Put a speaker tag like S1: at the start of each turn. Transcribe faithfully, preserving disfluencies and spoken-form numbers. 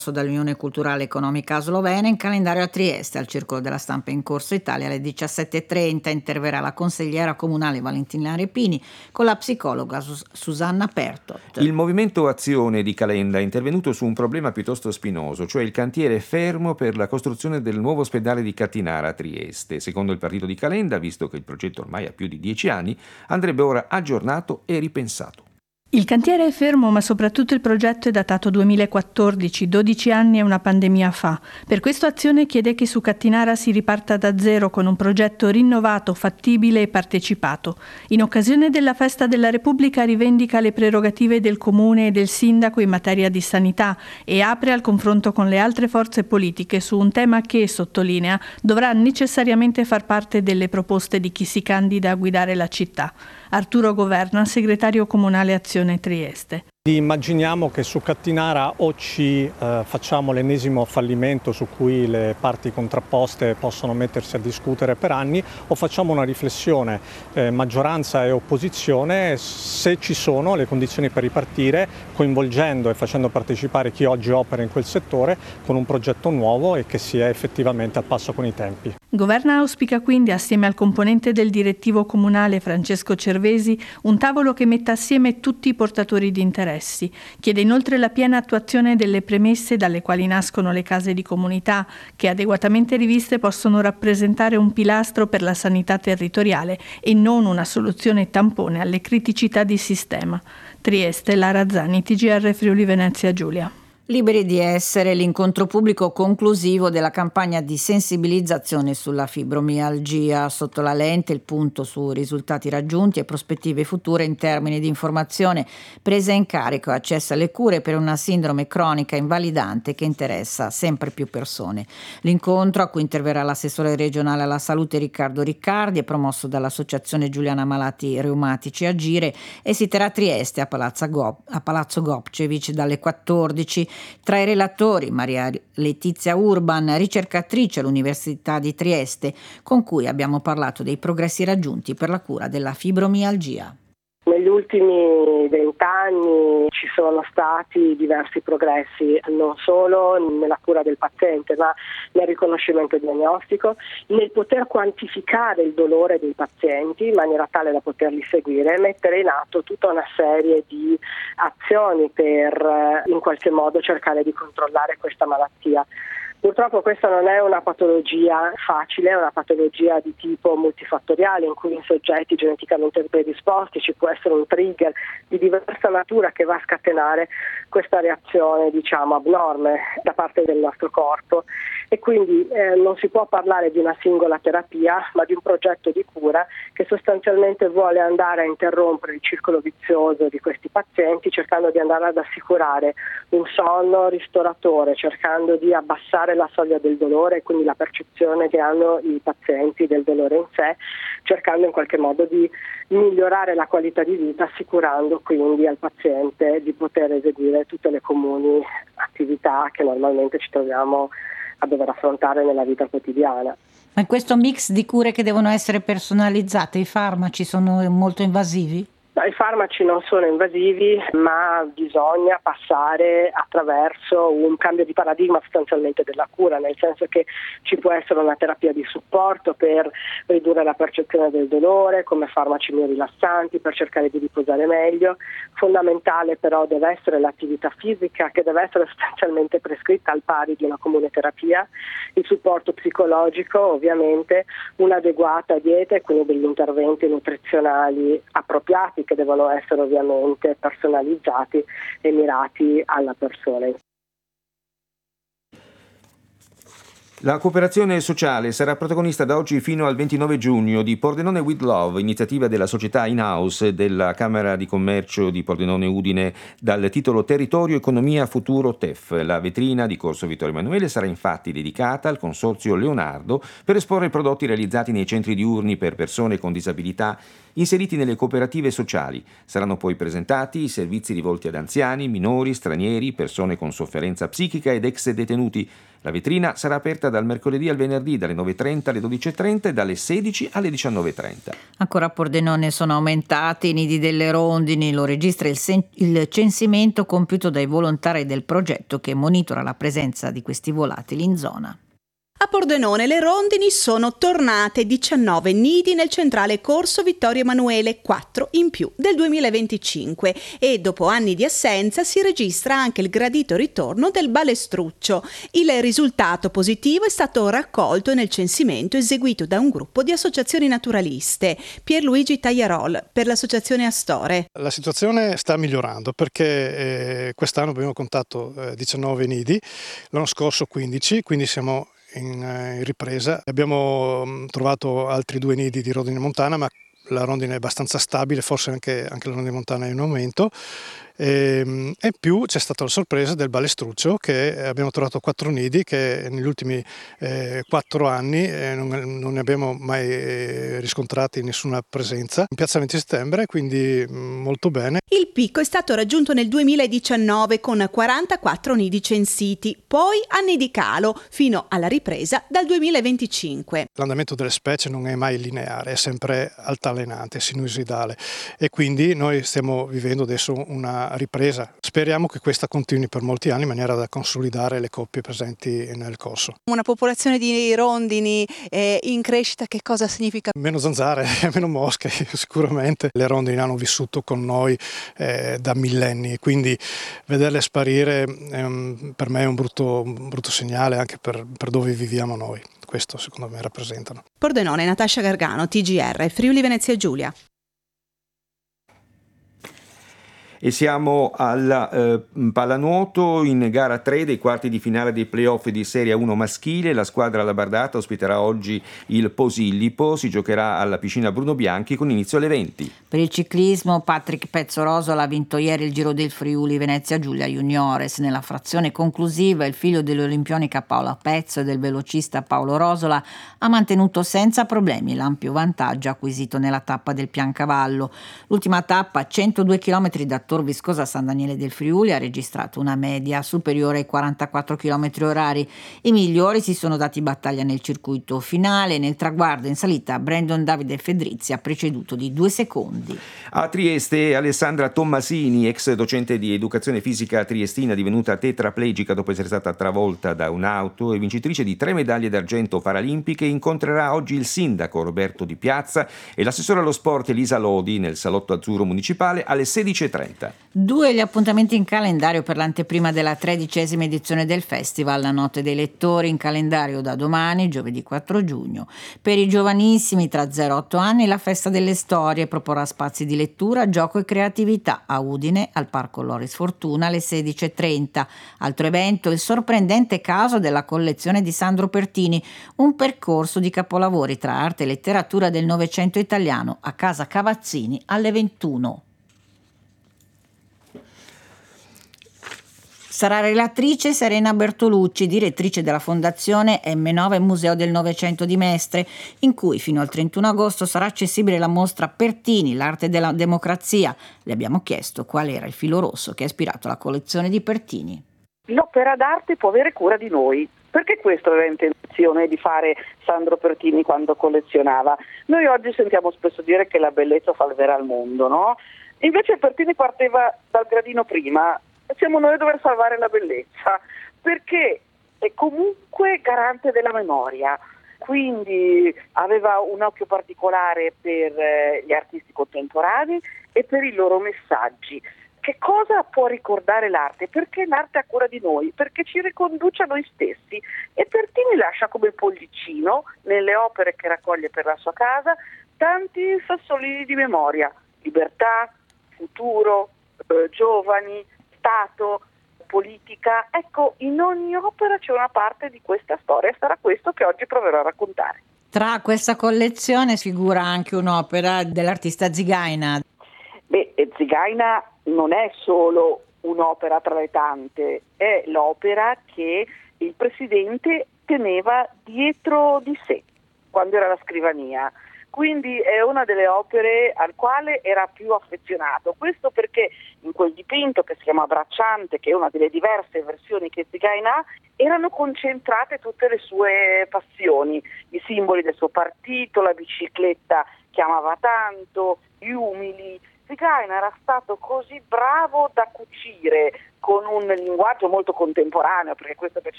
S1: dall'Unione Culturale Economica Slovena, in calendario a Trieste. Al Circolo della Stampa in Corso Italia alle diciassette e trenta interverrà la consigliera comunale Valentina Repini con la psicologa Sus- Susanna Pertot.
S2: Il movimento Azione di Calenda è intervenuto su un problema piuttosto spinoso, cioè il cantiere fermo per la costruzione del nuovo ospedale di Cattinara a Trieste. Secondo il partito di Calenda, visto che il progetto ormai ha più di dieci anni, andrebbe ora aggiornato e ripensato.
S3: Il cantiere è fermo, ma soprattutto il progetto è datato duemilaquattordici, dodici anni e una pandemia fa. Per questo Azione chiede che su Cattinara si riparta da zero con un progetto rinnovato, fattibile e partecipato. In occasione della Festa della Repubblica rivendica le prerogative del Comune e del Sindaco in materia di sanità e apre al confronto con le altre forze politiche su un tema che, sottolinea, dovrà necessariamente far parte delle proposte di chi si candida a guidare la città. Arturo Governa, segretario comunale Azione Trieste.
S4: Immaginiamo che su Cattinara o ci eh, facciamo l'ennesimo fallimento su cui le parti contrapposte possono mettersi a discutere per anni, o facciamo una riflessione eh, maggioranza e opposizione se ci sono le condizioni per ripartire, coinvolgendo e facendo partecipare chi oggi opera in quel settore con un progetto nuovo e che sia effettivamente al passo con i tempi.
S3: Governa auspica quindi, assieme al componente del direttivo comunale Francesco Cervesi, un tavolo che metta assieme tutti i portatori di interesse. Chiede inoltre la piena attuazione delle premesse dalle quali nascono le case di comunità, che adeguatamente riviste possono rappresentare un pilastro per la sanità territoriale e non una soluzione tampone alle criticità di sistema. Trieste, Lara Zani, T G R Friuli Venezia Giulia.
S1: Liberi di essere l'incontro pubblico conclusivo della campagna di sensibilizzazione sulla fibromialgia. Sotto la lente il punto su risultati raggiunti e prospettive future in termini di informazione, presa in carico e accesso alle cure per una sindrome cronica invalidante che interessa sempre più persone. L'incontro, a cui interverrà l'assessore regionale alla salute Riccardo Riccardi, è promosso dall'Associazione Giuliana Malati Reumatici Agire e si terrà a Trieste a Palazzo, Go- a Palazzo Gopcevic dalle quattordici. Tra i relatori Maria Letizia Urban, ricercatrice all'Università di Trieste, con cui abbiamo parlato dei progressi raggiunti per la cura della fibromialgia.
S5: Negli ultimi vent'anni ci sono stati diversi progressi, non solo nella cura del paziente, ma nel riconoscimento diagnostico, nel poter quantificare il dolore dei pazienti in maniera tale da poterli seguire e mettere in atto tutta una serie di azioni per in qualche modo cercare di controllare questa malattia. Purtroppo questa non è una patologia facile, è una patologia di tipo multifattoriale in cui in soggetti geneticamente predisposti ci può essere un trigger di diversa natura che va a scatenare questa reazione, diciamo, abnorme da parte del nostro corpo, e quindi eh, non si può parlare di una singola terapia, ma di un progetto di cura che sostanzialmente vuole andare a interrompere il circolo vizioso di questi pazienti, cercando di andare ad assicurare un sonno ristoratore, cercando di abbassare la soglia del dolore e quindi la percezione che hanno i pazienti del dolore in sé, cercando in qualche modo di migliorare la qualità di vita, assicurando quindi al paziente di poter eseguire tutte le comuni attività che normalmente ci troviamo a dover affrontare nella vita quotidiana.
S1: Ma in questo mix di cure che devono essere personalizzate, i farmaci sono molto invasivi?
S5: No, i farmaci non sono invasivi, ma bisogna passare attraverso un cambio di paradigma sostanzialmente della cura, nel senso che ci può essere una terapia di supporto per ridurre la percezione del dolore, come farmaci rilassanti per cercare di riposare meglio. Fondamentale però deve essere l'attività fisica, che deve essere sostanzialmente prescritta al pari di una comune terapia, il supporto psicologico, ovviamente un'adeguata dieta e quindi degli interventi nutrizionali appropriati, che devono essere ovviamente personalizzati e mirati alla persona.
S2: La cooperazione sociale sarà protagonista da oggi fino al ventinove giugno di Pordenone with Love, iniziativa della società in-house della Camera di Commercio di Pordenone Udine dal titolo Territorio, Economia, Futuro T E F. La vetrina di Corso Vittorio Emanuele sarà infatti dedicata al Consorzio Leonardo per esporre prodotti realizzati nei centri diurni per persone con disabilità inseriti nelle cooperative sociali. Saranno poi presentati i servizi rivolti ad anziani, minori, stranieri, persone con sofferenza psichica ed ex detenuti. La vetrina sarà aperta dal mercoledì al venerdì dalle nove e trenta alle dodici e trenta e dalle sedici alle diciannove e trenta.
S1: Ancora a Pordenone sono aumentati i nidi delle rondini, lo registra il, sen- il censimento compiuto dai volontari del progetto che monitora la presenza di questi volatili in zona.
S6: A Pordenone le rondini sono tornate, diciannove nidi nel centrale Corso Vittorio Emanuele, quattro in più del duemilaventicinque, e dopo anni di assenza si registra anche il gradito ritorno del balestruccio. Il risultato positivo è stato raccolto nel censimento eseguito da un gruppo di associazioni naturaliste. Pierluigi Tagliarol per l'associazione Astore.
S7: La situazione sta migliorando perché eh, quest'anno abbiamo contato eh, diciannove nidi, l'anno scorso quindici, quindi siamo In, in ripresa. Abbiamo mh, trovato altri due nidi di rondine montana, ma la rondine è abbastanza stabile, forse anche, anche la rondine montana è in aumento. E, e più c'è stata la sorpresa del balestruccio, che abbiamo trovato quattro nidi che negli ultimi eh, quattro anni eh, non, non ne abbiamo mai eh, riscontrati nessuna presenza in piazza venti settembre, quindi mh, molto bene.
S6: Il picco è stato raggiunto nel duemiladiciannove con quarantaquattro nidi censiti, poi anni di calo fino alla ripresa dal duemilaventicinque.
S7: L'andamento delle specie non è mai lineare, è sempre altalenante, sinusoidale, e quindi noi stiamo vivendo adesso una ripresa. Speriamo che questa continui per molti anni in maniera da consolidare le coppie presenti nel corso.
S6: Una popolazione di rondini eh, in crescita, che cosa significa?
S7: Meno zanzare, meno mosche sicuramente. Le rondini hanno vissuto con noi eh, da millenni, quindi vederle sparire ehm, per me è un brutto, un brutto segnale anche per, per dove viviamo noi. Questo secondo me rappresentano.
S6: Pordenone, Natascia Gargano, T G R, Friuli Venezia Giulia.
S2: E siamo alla eh, pallanuoto in gara tre dei quarti di finale dei playoff di Serie uno maschile. La squadra labardata ospiterà oggi il Posillipo, si giocherà alla piscina Bruno Bianchi con inizio alle venti.
S1: Per il ciclismo Patrick Pezzorosola ha vinto ieri il Giro del Friuli Venezia Giulia Juniores. Nella frazione conclusiva il figlio dell'olimpionica Paola Pezzo e del velocista Paolo Rosola ha mantenuto senza problemi l'ampio vantaggio acquisito nella tappa del Piancavallo. L'ultima tappa, centodue chilometri da Tor Viscosa San Daniele del Friuli, ha registrato una media superiore ai quarantaquattro chilometri orari. I migliori si sono dati battaglia nel circuito finale. Nel traguardo in salita Brandon Davide Fedrizzi ha preceduto di due secondi.
S2: A Trieste Alessandra Tommasini, ex docente di educazione fisica triestina divenuta tetraplegica dopo essere stata travolta da un'auto e vincitrice di tre medaglie d'argento paralimpiche, incontrerà oggi il sindaco Roberto Di Piazza e l'assessore allo sport Elisa Lodi nel salotto azzurro municipale alle sedici e trenta.
S1: Due gli appuntamenti in calendario per l'anteprima della tredicesima edizione del festival, la notte dei lettori in calendario da domani, giovedì quattro giugno. Per i giovanissimi tra zero e otto anni la festa delle storie proporrà spazi di lettura, gioco e creatività a Udine al Parco Loris Fortuna alle sedici e trenta. Altro evento, il sorprendente caso della collezione di Sandro Pertini, un percorso di capolavori tra arte e letteratura del Novecento italiano a Casa Cavazzini alle ventuno. Sarà relatrice Serena Bertolucci, direttrice della Fondazione emme nove Museo del Novecento di Mestre, in cui fino al trentuno agosto sarà accessibile la mostra Pertini, l'arte della democrazia. Le abbiamo chiesto qual era il filo rosso che ha ispirato la collezione di Pertini.
S8: L'opera d'arte può avere cura di noi, perché questo aveva intenzione di fare Sandro Pertini quando collezionava. Noi oggi sentiamo spesso dire che la bellezza salverà il mondo, no? Invece Pertini partiva dal gradino prima. Siamo noi a dover salvare la bellezza, perché è comunque garante della memoria, quindi aveva un occhio particolare per gli artisti contemporanei e per i loro messaggi. Che cosa può ricordare l'arte? Perché l'arte ha cura di noi, perché ci riconduce a noi stessi, e Pertini lascia come pollicino, nelle opere che raccoglie per la sua casa, tanti sassolini di memoria: libertà, futuro, eh, giovani, Stato, politica. Ecco, in ogni opera c'è una parte di questa storia, sarà questo che oggi proverò a raccontare.
S1: Tra questa collezione figura anche un'opera dell'artista Zigaina.
S8: Beh, Zigaina non è solo un'opera tra le tante, è l'opera che il presidente teneva dietro di sé quando era alla scrivania. quindi è una delle opere al quale era più affezionato. Questo perché in quel dipinto che si chiama Bracciante, che è una delle diverse versioni che Zigain ha, erano concentrate tutte le sue passioni, i simboli del suo partito, la bicicletta che amava tanto, gli umili. Zigain era stato così bravo da cucire con un linguaggio molto contemporaneo, perché questo per